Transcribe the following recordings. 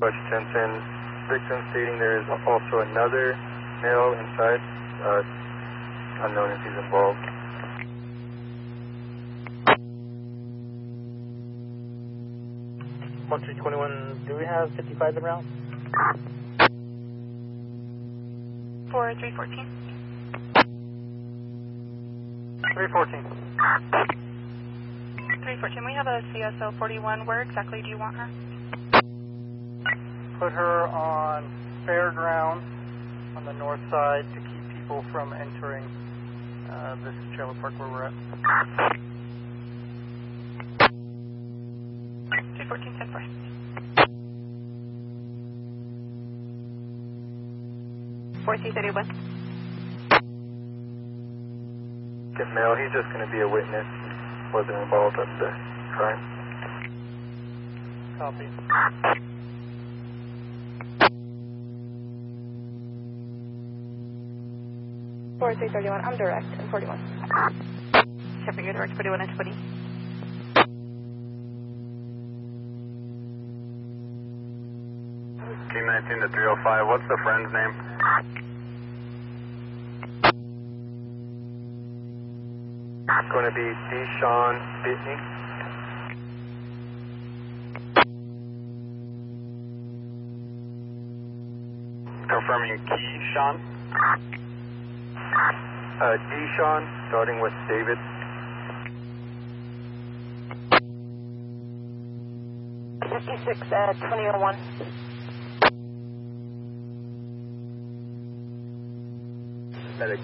1010. Victim stating there is also another male inside. Unknown if he's involved. One 321. Do we have 55 in route? For 314. 314. 314. We have a CSO 41. Where exactly do you want her? Put her on Fairground on the north side to keep people from entering this trailer park where we're at. 314, 10 4. Get male, he's just going to be a witness. He wasn't involved in the crime. Copy. For 331, I'm direct and 41. Shipping you direct 41 and 20. Team 19 to 305, what's the friend's name? It's going to be Deshaun Bitney. Confirming Keyshawn. Deshaun, starting with David. Six at 2001. Medic.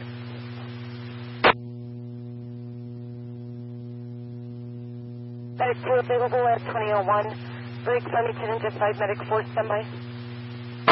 Medic 2 available at 2001. Break Sunny 10 and 5, medic 4 standby.